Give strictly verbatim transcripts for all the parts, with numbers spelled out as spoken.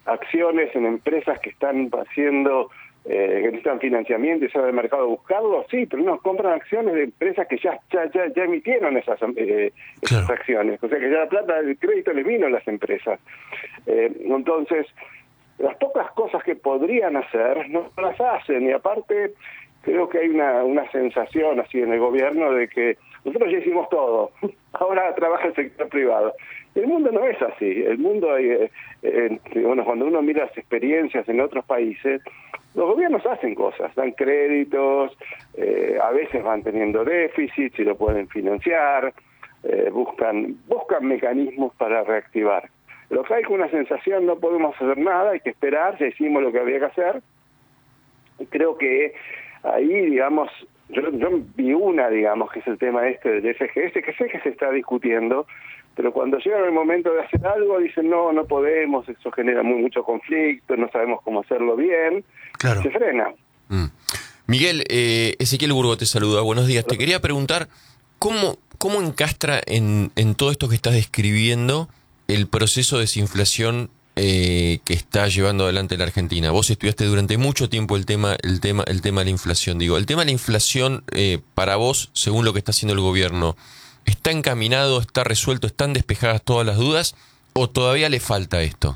acciones en empresas que están haciendo, eh, que necesitan financiamiento y salen al mercado a buscarlo, sí, pero no, compran acciones de empresas que ya ya ya, ya emitieron esas, eh, esas Claro. acciones. O sea que ya la plata del crédito les vino a las empresas. Eh, entonces, las pocas cosas que podrían hacer no las hacen, y aparte creo que hay una, una sensación así en el gobierno de que nosotros ya hicimos todo, ahora trabaja el sector privado. El mundo no es así. El mundo, eh, eh, bueno, cuando uno mira las experiencias en otros países, los gobiernos hacen cosas, dan créditos, eh, a veces van teniendo déficits y lo pueden financiar, eh, buscan buscan mecanismos para reactivar. Lo que hay con una sensación, no podemos hacer nada, hay que esperar, ya hicimos lo que había que hacer. Y creo que ahí, digamos, yo, yo vi una, digamos, que es el tema este del F G S, que sé que se está discutiendo, pero cuando llega el momento de hacer algo, dicen, no, no podemos, eso genera muy, mucho conflicto, no sabemos cómo hacerlo bien, Claro. se frena. Mm. Miguel, eh, Ezequiel Burgo te saluda, buenos días. Te quería preguntar, ¿cómo, cómo encastra en, en todo esto que estás describiendo el proceso de desinflación eh, que está llevando adelante la Argentina? Vos estudiaste durante mucho tiempo el tema, el tema, el tema de la inflación. Digo, el tema de la inflación, eh, para vos, según lo que está haciendo el gobierno, ¿está encaminado, está resuelto, están despejadas todas las dudas o todavía le falta esto?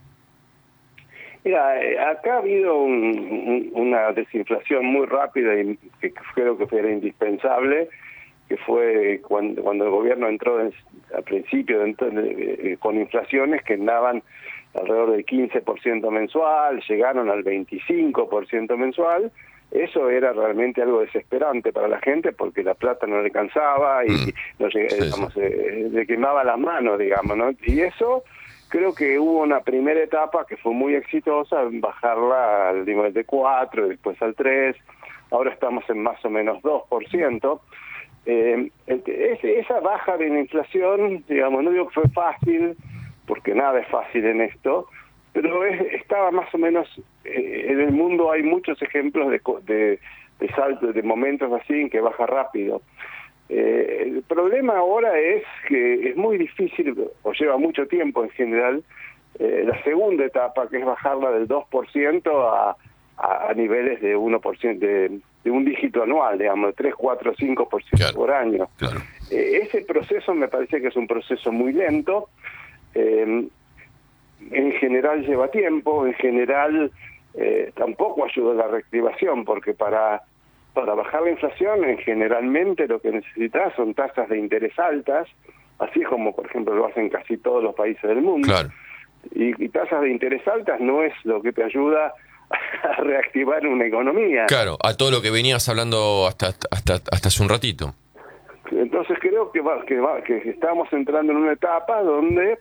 Mira, eh, acá ha habido un, un, una desinflación muy rápida y que creo que era indispensable, que fue cuando, cuando el gobierno entró en, al principio entró, eh, con inflaciones que andaban alrededor del quince por ciento mensual, llegaron al veinticinco por ciento mensual. Eso era realmente algo desesperante para la gente porque la plata no le alcanzaba y Mm. no, digamos, sí, sí. Eh, le quemaba las manos, digamos, ¿no? Y eso creo que hubo una primera etapa que fue muy exitosa en bajarla al nivel de cuatro, después al tres, ahora estamos en más o menos dos por ciento. Eh, esa baja de la inflación, digamos, no digo que fue fácil, porque nada es fácil en esto, pero es, estaba más o menos, eh, en el mundo hay muchos ejemplos de, de, de saltos, de momentos así en que baja rápido. Eh, el problema ahora es que es muy difícil, o lleva mucho tiempo en general, eh, la segunda etapa, que es bajarla del dos por ciento a, a, a niveles de uno por ciento, de, de un dígito anual, digamos, de tres, cuatro, cinco por ciento Claro, por año. claro. Eh, ese proceso me parece que es un proceso muy lento, eh, en general lleva tiempo, en general eh, tampoco ayuda a la reactivación, porque para... Para bajar la inflación, en generalmente lo que necesitas son tasas de interés altas, así es como, por ejemplo, lo hacen casi todos los países del mundo. Claro. Y, y tasas de interés altas no es lo que te ayuda a reactivar una economía. Claro, a todo lo que venías hablando hasta hasta hasta hace un ratito. Entonces creo que, va, que, va, que estamos entrando en una etapa donde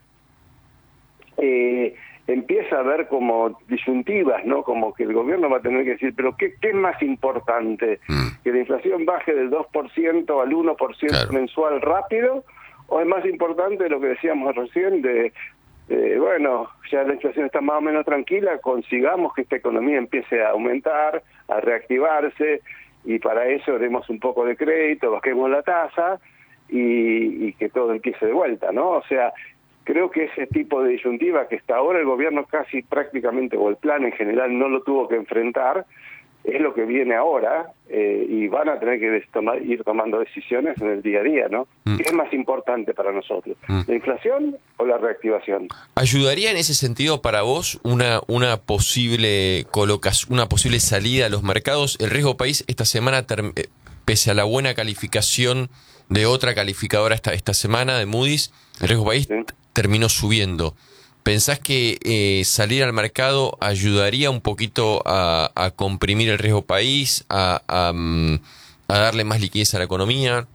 eh, empieza a haber como disyuntivas, ¿no? Como que el gobierno va a tener que decir, pero ¿qué, qué es más importante? Mm. ¿Que la inflación baje del dos por ciento al uno por ciento Claro. mensual rápido? ¿O es más importante lo que decíamos recién de, de, bueno, ya la inflación está más o menos tranquila, consigamos que esta economía empiece a aumentar, a reactivarse, y para eso demos un poco de crédito, bajemos la tasa y, y que todo empiece de vuelta, ¿no? O sea, creo que ese tipo de disyuntiva que hasta ahora el gobierno casi prácticamente, o el plan en general, no lo tuvo que enfrentar, es lo que viene ahora, eh, y van a tener que tomar, ir tomando decisiones en el día a día, ¿no? Mm. ¿Qué es más importante para nosotros? Mm. ¿La inflación o la reactivación? ¿Ayudaría en ese sentido para vos una una posible colocación, una posible salida a los mercados? El riesgo país esta semana, term- eh, pese a la buena calificación de otra calificadora esta, esta semana, de Moody's, el riesgo país ¿Sí? terminó subiendo. ¿Pensás que eh, salir al mercado ayudaría un poquito a, a comprimir el riesgo país, a, a, mm, a darle más liquidez a la economía?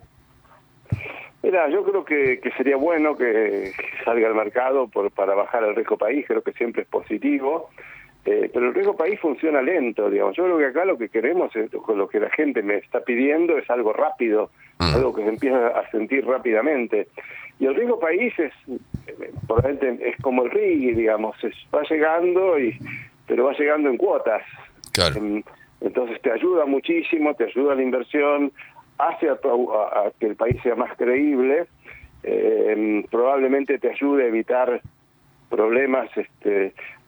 Mira, yo creo que, que sería bueno que salga al mercado por, para bajar el riesgo país, creo que siempre es positivo, eh, pero el riesgo país funciona lento, digamos. Yo creo que acá lo que queremos, es, lo que la gente me está pidiendo es algo rápido, Mm. algo que se empieza a sentir rápidamente. Y el riesgo país es, eh, probablemente es como el R I G, digamos, es, va llegando, y pero va llegando en cuotas. Claro. Eh, entonces te ayuda muchísimo, te ayuda a la inversión, hace a, a, a que el país sea más creíble, eh, probablemente te ayude a evitar problemas este,